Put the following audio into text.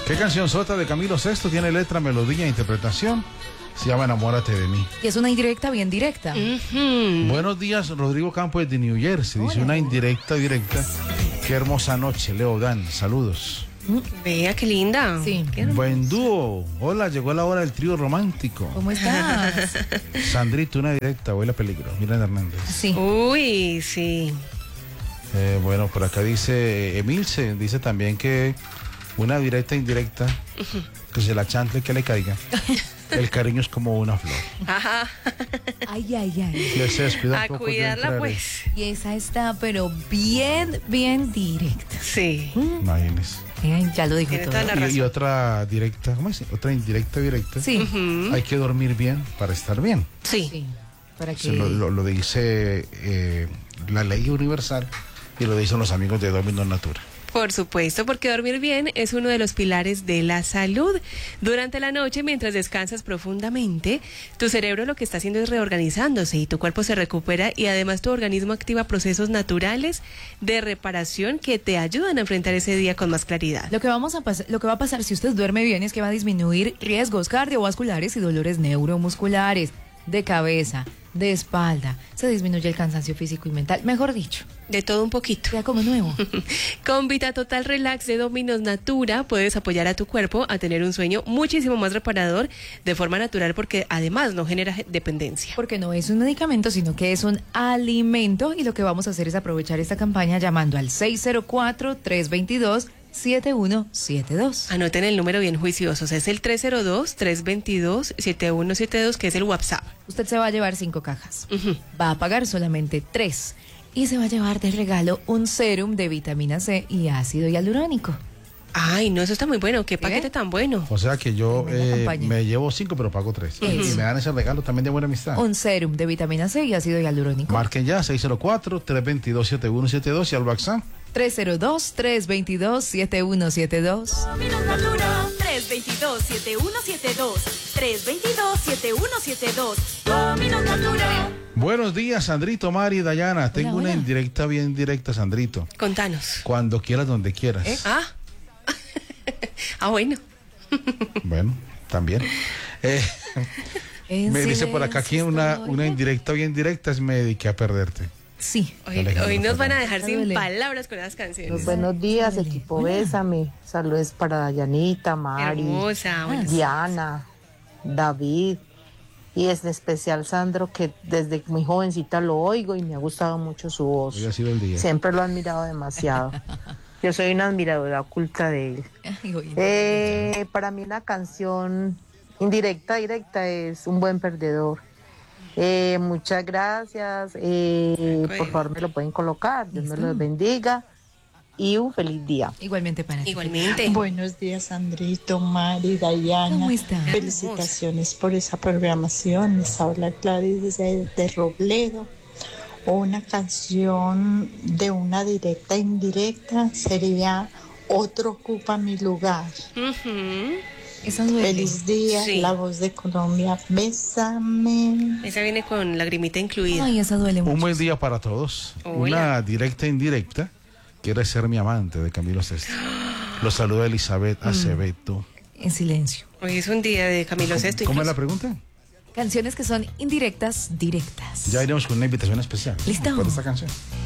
¿Qué canción sota de Camilo Sesto tiene letra, melodía e interpretación? Se llama Enamórate de mí. Y es una indirecta bien directa. Buenos días, Rodrigo Campos de New Jersey. Dice una indirecta directa. Qué hermosa noche, Leo Dan. Saludos. Vea, qué linda. Sí. Qué Buen dúo. Hola, llegó la hora del trío romántico. ¿Cómo estás? Sandrito, una directa. Huele a peligro. Miren Hernández. Sí. Uy, sí. Bueno, por acá dice Emilce. Dice también que una directa indirecta. Que se la chantle que le caiga. El cariño es como una flor. Ajá. Ay, ay, ay. Que se despida A un poco, cuidarla, yo pues. Y esa está, pero bien, bien directa. Sí. Imagínese. Ya lo dijo Tiene todo. toda la razón. Y otra directa, ¿cómo es? Otra indirecta directa. Sí. Hay que dormir bien para estar bien. Sí. Sí. Para Eso que... lo dice la ley universal y lo dicen los amigos de Domino Natura. Por supuesto, porque dormir bien es uno de los pilares de la salud. Durante la noche, mientras descansas profundamente, tu cerebro lo que está haciendo es reorganizándose y tu cuerpo se recupera y además tu organismo activa procesos naturales de reparación que te ayudan a enfrentar ese día con más claridad. Lo que va a pasar si usted duerme bien es que va a disminuir riesgos cardiovasculares y dolores neuromusculares, de cabeza, de espalda. Se disminuye el cansancio físico y mental. Mejor dicho, De todo un poquito. queda como nuevo. Con Vita Total Relax de Dominos Natura puedes apoyar a tu cuerpo a tener un sueño muchísimo más reparador de forma natural porque además no genera dependencia. Porque no es un medicamento, sino que es un alimento. Y lo que vamos a hacer es aprovechar esta campaña llamando al 604-322-7172. Anoten el número bien juiciosos, es el 302-322-7172, que es el WhatsApp. Usted se va a llevar 5 cajas. Ujú. Va a pagar solamente 3. Y se va a llevar de regalo un sérum de vitamina C y ácido hialurónico. Ay, no, eso está muy bueno, qué paquete tan bueno. O sea que yo Tremenda campaña. me llevo 5, pero pago 3. Eso. Y me dan ese regalo también de buena amistad. Un sérum de vitamina C y ácido hialurónico. Marquen ya 604-322-7172 y al WhatsApp. 302-322-7172. Dominos Natura 322-7172 322-7172 Dominos Natura. Buenos días, Sandrito, Mari, Dayana. Tengo una hola. indirecta, bien directa, Sandrito. Contanos. Cuando quieras, donde quieras. Bueno. Bueno, también. En Me dice por acá silencio que una estoy. indirecta, bien directa, es me dediqué a perderte. Sí. Hoy nos van a dejar sin Duele. palabras con las canciones. Buenos días, Dale. equipo Hola. Bésame. Saludos para Dayanita, Mari, Hermosa. buenas- Diana, David y en especial Sandro, que desde muy jovencita lo oigo y me ha gustado mucho su voz. Hoy ha sido el día. Siempre lo he admirado demasiado. Yo soy una admiradora oculta de él. Ay, oye. Para mí una canción indirecta, directa es Un buen perdedor. Muchas gracias. Por favor me lo pueden colocar. Dios me los bendiga y un feliz día. Igualmente para ti. Igualmente. Buenos días, Sandrito, Mari, Dayana. ¿Cómo está? Felicitaciones por esa programación. Les habla Gladys de Robledo. Una canción de una directa e indirecta sería Otro ocupa mi lugar. Ujú. Esa duele. Feliz día, Sí. La Voz de Colombia. Bésame. Esa viene con lagrimita incluida. Ay, esa duele Un mucho. buen día para todos. Hola. Una directa e indirecta. Quiere ser mi amante de Camilo Sesto. Los saluda Elizabeth Acevedo. En silencio. Hoy es un día de Camilo Sesto. ¿Cómo es la incluso. pregunta? Canciones que son indirectas, directas. Ya iremos con una invitación especial. ¿Listo? Por esta canción.